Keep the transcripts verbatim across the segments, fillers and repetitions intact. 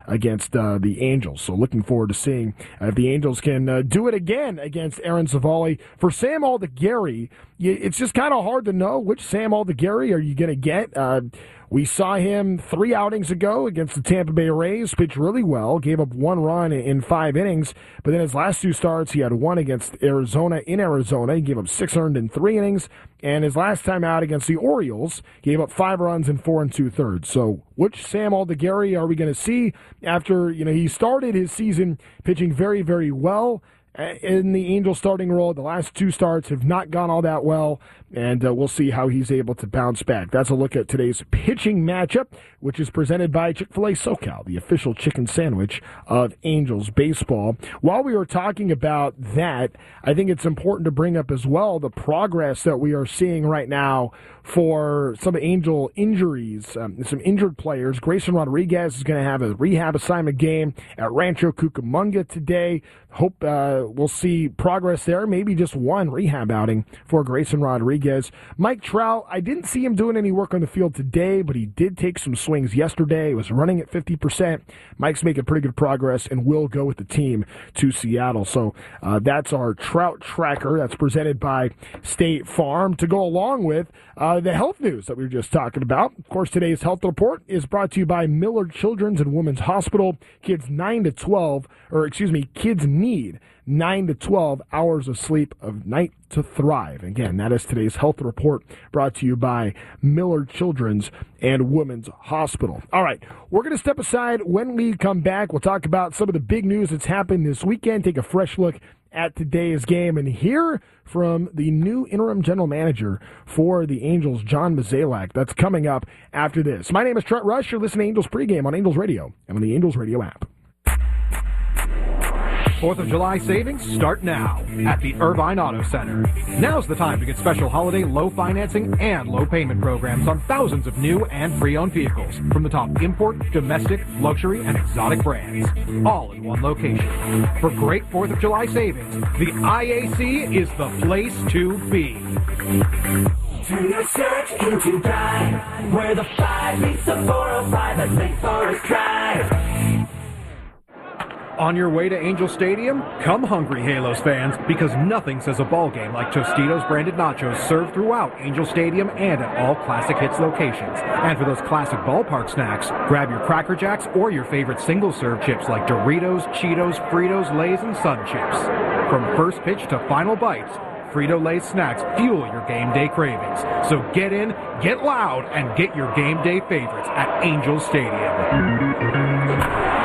against uh, the Angels. So looking forward to seeing if the Angels can uh, do it again against Aaron Civale. For Sam Aldegheri, it's just kind of hard to know which Sam Aldegheri are you going to get. Uh, we saw him three outings ago against the Tampa Bay Rays, pitched really well, gave up one run in five innings, but then his last two starts, he had one against Arizona in Arizona. He gave up six earned in three innings, and his last time out against the Orioles, gave up five runs in four and two-thirds. So which Sam Aldegheri are we going to see after, you know, he started his season pitching very, very well in the Angels starting role? The last two starts have not gone all that well, and uh, we'll see how he's able to bounce back. That's a look at today's pitching matchup, which is presented by Chick-fil-A SoCal, the official chicken sandwich of Angels baseball. While we were talking about that, I think it's important to bring up as well the progress that we are seeing right now for some Angel injuries, um, some injured players. Grayson Rodriguez is going to have a rehab assignment game at Rancho Cucamonga today. Hope uh, we'll see progress there, maybe just one rehab outing for Grayson Rodriguez. Mike Trout, I didn't see him doing any work on the field today, but he did take some swings yesterday. He was running at fifty percent. Mike's making pretty good progress and will go with the team to Seattle. So uh, that's our Trout tracker. That's presented by State Farm to go along with uh, the health news that we were just talking about. Of course, today's health report is brought to you by Miller Children's and Women's Hospital. Kids nine to twelve, or excuse me, kids need nine to twelve hours of sleep of night to thrive. Again, that is today's health report brought to you by Miller Children's and Women's Hospital. All right, we're going to step aside. When we come back, we'll talk about some of the big news that's happened this weekend, take a fresh look at today's game, and hear from the new interim general manager for the Angels, John Mozeliak. That's coming up after this. My name is Trent Rush. You're listening to Angels Pregame on Angels Radio and on the Angels Radio app. fourth of July savings start now at the Irvine Auto Center. Now's the time to get special holiday low financing and low payment programs on thousands of new and pre-owned vehicles from the top import, domestic, luxury, and exotic brands, all in one location. For great fourth of July savings, the I A C is the place to be. Turn your search into drive, where the five meets the four oh five at Lake Forest Drive. On your way to Angel Stadium? Come hungry, Halos fans, because nothing says a ball game like Tostitos branded nachos served throughout Angel Stadium and at all Classic Hits locations. And for those classic ballpark snacks, grab your Cracker Jacks or your favorite single-serve chips like Doritos, Cheetos, Fritos, Lay's, and Sun Chips. From first pitch to final bites, Frito-Lay snacks fuel your game day cravings. So get in, get loud, and get your game day favorites at Angel Stadium.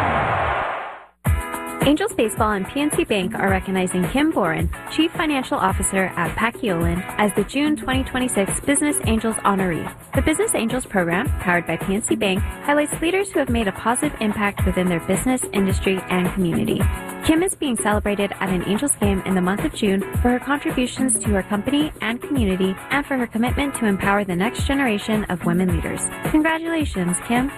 Angels Baseball and P N C Bank are recognizing Kim Boren, Chief Financial Officer at Paciolan, as the June twenty twenty-six Business Angels honoree. The Business Angels program, powered by P N C Bank, highlights leaders who have made a positive impact within their business, industry, and community. Kim is being celebrated at an Angels game in the month of June for her contributions to her company and community and for her commitment to empower the next generation of women leaders. Congratulations, Kim.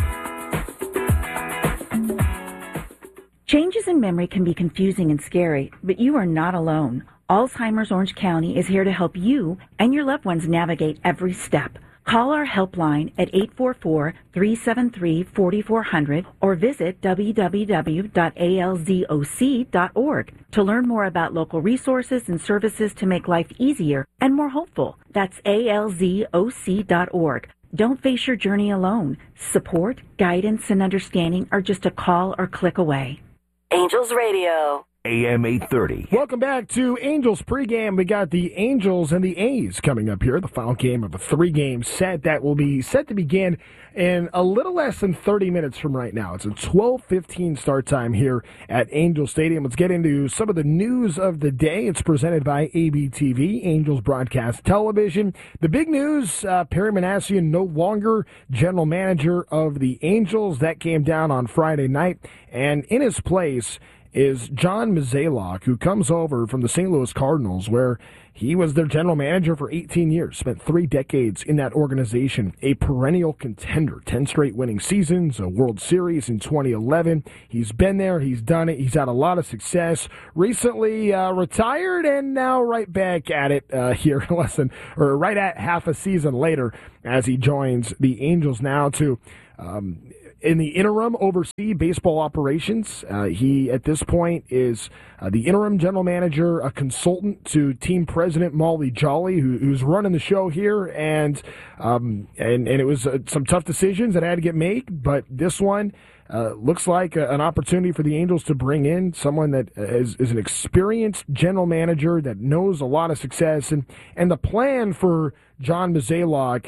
Changes in memory can be confusing and scary, but you are not alone. Alzheimer's Orange County is here to help you and your loved ones navigate every step. Call our helpline at eight four four, three seven three, four four zero zero or visit w w w dot a l z o c dot org to learn more about local resources and services to make life easier and more hopeful. That's a l z o c dot org. Don't face your journey alone. Support, guidance, and understanding are just a call or click away. Angels Radio. A M eight thirty. Welcome back to Angels pregame. We got the Angels and the A's coming up here, the final game of a three-game set that will be set to begin in a little less than thirty minutes from right now. It's a twelve fifteen start time here at Angel Stadium. Let's get into some of the news of the day. It's presented by A B T V, Angels Broadcast Television. The big news, uh, Perry Manassian no longer general manager of the Angels. That came down on Friday night, and in his place is John Mozeliak, who comes over from the Saint Louis Cardinals, where he was their general manager for eighteen years, spent three decades in that organization, a perennial contender, ten straight winning seasons, a World Series in twenty eleven. He's been there, he's done it, he's had a lot of success. Recently uh, retired and now right back at it uh, here, less than, or right at half a season later as he joins the Angels now to um, in the interim, oversee baseball operations. Uh, he, at this point, is uh, the interim general manager, a consultant to team president Molly Jolly, who, who's running the show here. And um, and, and it was uh, some tough decisions that had to get made, but this one uh, looks like a, an opportunity for the Angels to bring in someone that is, is an experienced general manager that knows a lot of success. And, and the plan for John Mozeliak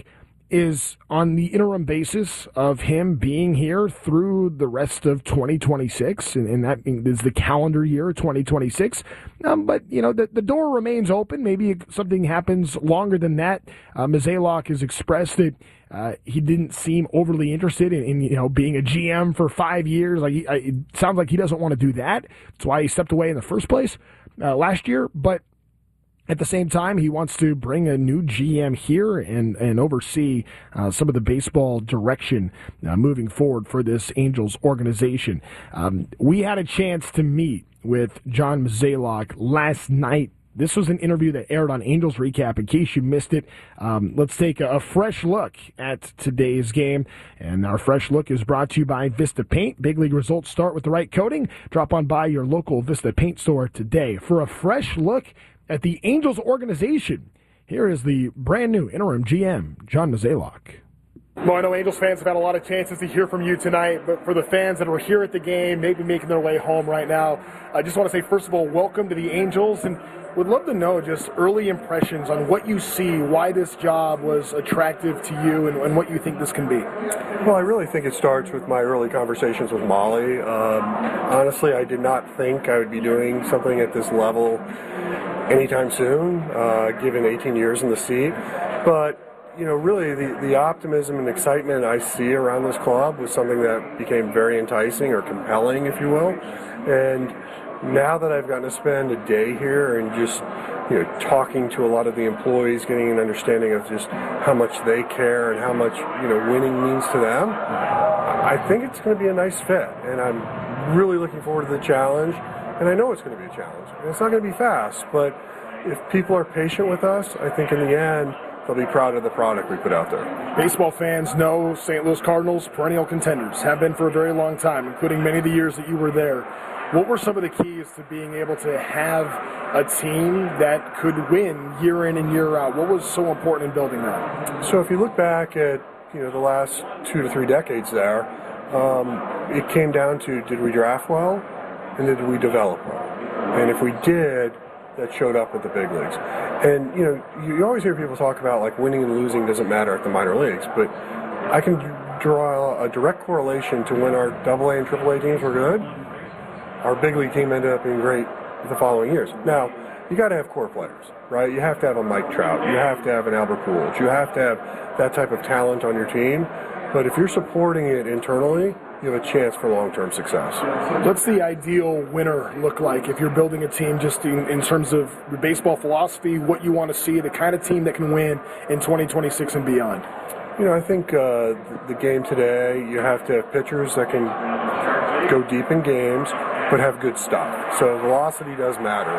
is on the interim basis of him being here through the rest of twenty twenty-six, and, and that is the calendar year twenty twenty-six. Um, but, you know, the, the door remains open. Maybe something happens longer than that. Uh, Mozeliak has expressed that uh, he didn't seem overly interested in, in, you know, being a G M for five years. Like he, it sounds like he doesn't want to do that. That's why he stepped away in the first place uh, last year. But at the same time, he wants to bring a new G M here and, and oversee uh, some of the baseball direction uh, moving forward for this Angels organization. Um, we had a chance to meet with John Mozeliak last night. This was an interview that aired on Angels Recap. In case you missed it, um, let's take a, a fresh look at today's game. And our fresh look is brought to you by Vista Paint. Big league results start with the right coating. Drop on by your local Vista Paint store today for a fresh look at the Angels organization. Here is the brand new interim G M, John Mozeliak. Well, I know Angels fans have had a lot of chances to hear from you tonight, but for the fans that were here at the game, maybe making their way home right now, I just want to say, first of all, welcome to the Angels, and would love to know just early impressions on what you see, why this job was attractive to you, and, and what you think this can be. Well, I really think it starts with my early conversations with Molly. Um, honestly, I did not think I would be doing something at this level anytime soon, uh, given eighteen years in the seat. But, you know, really the, the optimism and excitement I see around this club was something that became very enticing or compelling, if you will. And now that I've gotten to spend a day here and just, you know, talking to a lot of the employees, getting an understanding of just how much they care and how much, you know, winning means to them, I think it's going to be a nice fit. And I'm really looking forward to the challenge. And I know it's going to be a challenge. And it's not going to be fast, but if people are patient with us, I think in the end, they'll be proud of the product we put out there. Baseball fans know Saint Louis Cardinals, perennial contenders, have been for a very long time, including many of the years that you were there. What were some of the keys to being able to have a team that could win year in and year out? What was so important in building that? So if you look back at, you know, the last two to three decades there, um, it came down to, did we draft well? And did we develop well? And if we did, that showed up at the big leagues. And, you know, you always hear people talk about, like, winning and losing doesn't matter at the minor leagues, but I can draw a direct correlation to when our double A and triple A teams were good, our big league team ended up being great the following years. Now, you got to have core players, right? You have to have a Mike Trout. You have to have an Albert Pujols. You have to have that type of talent on your team. But if you're supporting it internally, you have a chance for long-term success. What's the ideal winner look like if you're building a team just in, in terms of your baseball philosophy, what you want to see, the kind of team that can win in twenty twenty-six and beyond? You know, I think uh, the game today, you have to have pitchers that can go deep in games, but have good stuff. So velocity does matter.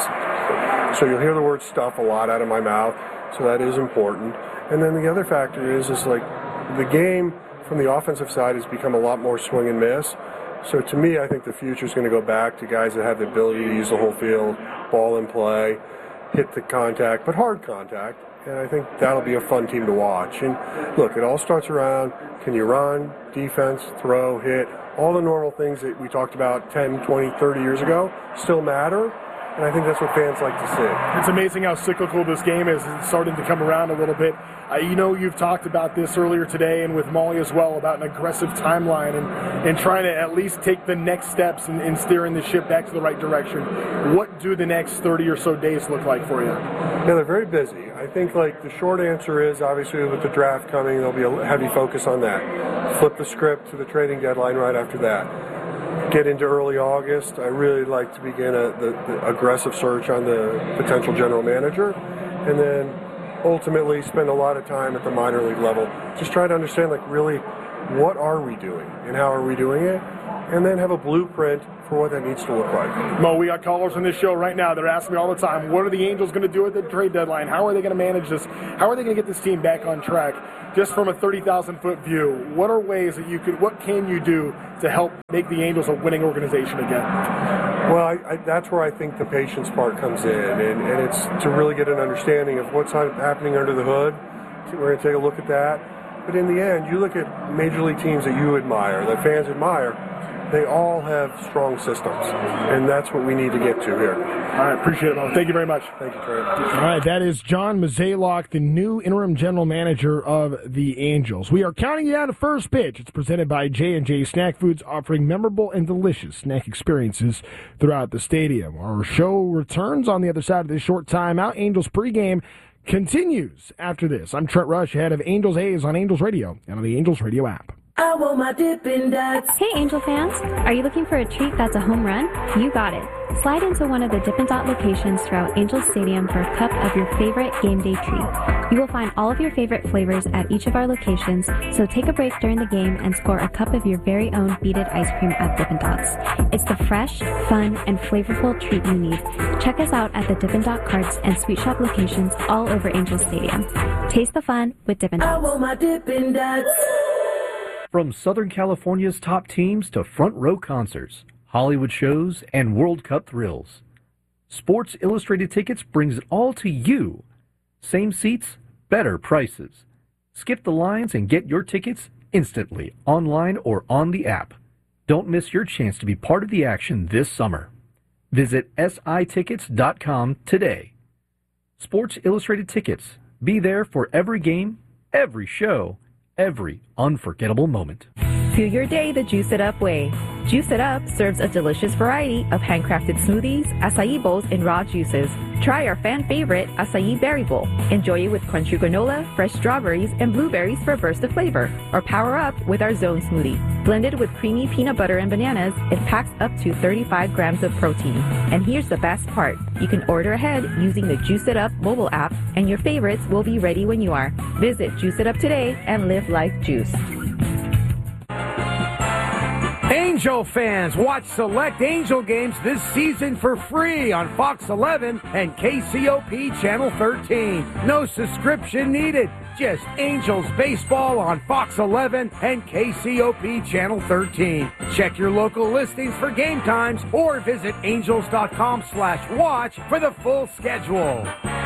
So you'll hear the word stuff a lot out of my mouth, so that is important. And then the other factor is, is like the game from the offensive side has become a lot more swing and miss. So to me, I think the future is going to go back to guys that have the ability to use the whole field, ball in play, hit the contact, but hard contact. And I think that'll be a fun team to watch. And look, it all starts around, can you run, defense, throw, hit, all the normal things that we talked about ten, twenty, thirty years ago still matter. And I think that's what fans like to see. It's amazing how cyclical this game is. It's starting to come around a little bit. Uh, you know, you've talked about this earlier today and with Molly as well about an aggressive timeline and, and trying to at least take the next steps in, in steering the ship back to the right direction. What do the next thirty or so days look like for you? Yeah, they're very busy. I think, like, the short answer is, obviously, with the draft coming, there'll be a heavy focus on that. Flip the script to the trading deadline right after that. Get into early August. I really like to begin a, the, the aggressive search on the potential general manager, and then ultimately spend a lot of time at the minor league level just trying to understand, like, really, what are we doing and how are we doing it? and then have a blueprint for what that needs to look like. Mo, we got callers on this show right now. They're asking me all the time, what are the Angels going to do at the trade deadline? How are they going to manage this? How are they going to get this team back on track? Just from a thirty thousand foot view, what are ways that you could, what can you do to help make the Angels a winning organization again? Well, I, I, that's where I think the patience part comes in, and, and it's to really get an understanding of what's happening under the hood. So we're going to take a look at that. But in the end, you look at major league teams that you admire, that fans admire, they all have strong systems, and that's what we need to get to here. All right, appreciate it, Mo. Thank you very much. Thank you, Trey. All right, that is John Mozeliak, the new interim general manager of the Angels. We are counting you down to first pitch. It's presented by J and J Snack Foods, offering memorable and delicious snack experiences throughout the stadium. Our show returns on the other side of this short timeout. Angels pregame continues after this. I'm Trent Rush, head of Angels A's on Angels Radio and on the Angels Radio app. I want my Dippin' Dots. Hey, Angel fans. Are you looking for a treat that's a home run? You got it. Slide into one of the Dippin' Dot locations throughout Angels Stadium for a cup of your favorite game day treat. You will find all of your favorite flavors at each of our locations, so take a break during the game and score a cup of your very own beaded ice cream at Dippin' Dots. It's the fresh, fun, and flavorful treat you need. Check us out at the Dippin' Dot carts and Sweet Shop locations all over Angels Stadium. Taste the fun with Dippin' Dots. I want my Dippin' Dots. From Southern California's top teams to front row concerts, Hollywood shows, and World Cup thrills, Sports Illustrated Tickets brings it all to you. Same seats, better prices. Skip the lines and get your tickets instantly, online or on the app. Don't miss your chance to be part of the action this summer. Visit S I tickets dot com today. Sports Illustrated Tickets. Be there for every game, every show, every unforgettable moment. Fuel your day the Juice It Up way. Juice It Up serves a delicious variety of handcrafted smoothies, acai bowls, and raw juices. Try our fan favorite acai berry bowl. Enjoy it with crunchy granola, fresh strawberries, and blueberries for a burst of flavor. Or power up with our Zone smoothie. Blended with creamy peanut butter and bananas, it packs up to thirty-five grams of protein. And here's the best part. You can order ahead using the Juice It Up mobile app, and your favorites will be ready when you are. Visit Juice It Up today and live life juice. Angel fans, watch select Angel games this season for free on Fox eleven and K C O P Channel thirteen. No subscription needed. Just Angels baseball on Fox eleven and K C O P Channel thirteen. Check your local listings for game times or visit angels dot com slash watch for the full schedule.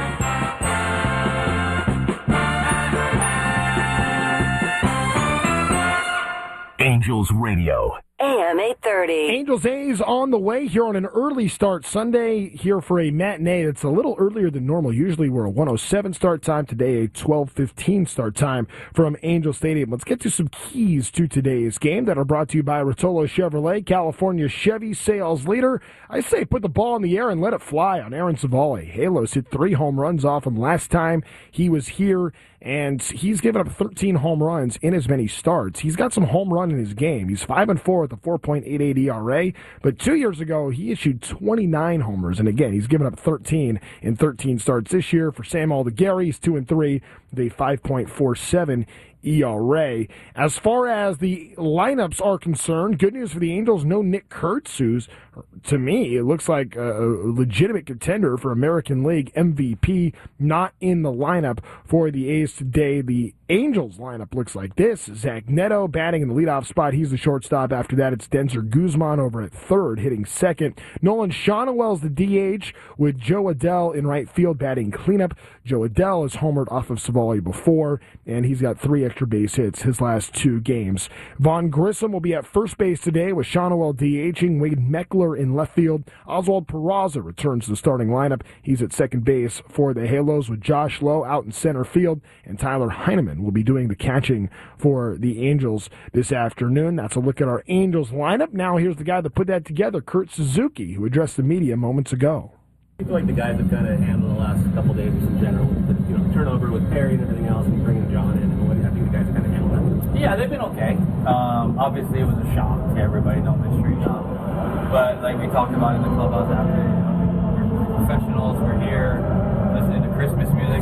Angels Radio. A M eight thirty. Angels A's on the way here on an early start Sunday here for a matinee that's a little earlier than normal. Usually we're a one oh seven start time. Today a twelve fifteen start time from Angel Stadium. Let's get to some keys to today's game that are brought to you by Rotolo Chevrolet, California Chevy sales leader. I say put the ball in the air and let it fly on Aaron Civale. Halos hit three home runs off him last time he was here, and he's given up thirteen home runs in as many starts. He's got some home run in his game. He's five and four with a four point eight eight E R A, but two years ago he issued twenty-nine homers, and again he's given up thirteen in thirteen starts this year. For Sam Aldeguerri, he's two and three with a five point four seven E R A. As far as the lineups are concerned, good news for the Angels, no Nick Kurtz, who's, to me, it looks like a legitimate contender for American League M V P, not in the lineup for the A's today. The Angels lineup looks like this. Zach Neto batting in the leadoff spot. He's the shortstop. After that, it's Denzer Guzman over at third, hitting second. Nolan Shonowell's the D H with Joe Adell in right field batting cleanup. Joe Adell has homered off of Civale before, and he's got three extra base hits his last two games. Vaughn Grissom will be at first base today with Shonowell DHing. Wade Meckler in left field. Oswald Peraza returns to the starting lineup. He's at second base for the Halos with Josh Lowe out in center field, and Tyler Heineman will be doing the catching for the Angels this afternoon. That's a look at our Angels lineup. Now here's the guy that put that together, Kurt Suzuki, who addressed the media moments ago. I feel like the guys have kind of handled the last couple of days in general, with the, you know, turnover with Perry and everything else, and bringing John in. And what, I think the guys kind of handled that. Yeah, they've been okay. Um, obviously, it was a shock to everybody, no mystery. Um, but like we talked about in the clubhouse after, you know, we're professionals. We're here listening to Christmas music.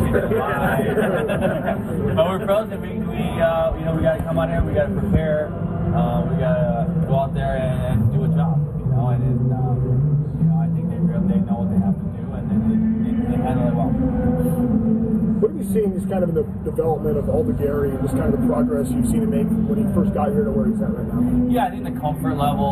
And but we're pros, and we, we uh, you know, we got to come out here. We got to prepare. Uh, we got to go out there and, and you seeing just kind of in the development of Alden Gary and just kind of the progress you've seen him make when he first got here to where he's at right now? Yeah, I think the comfort level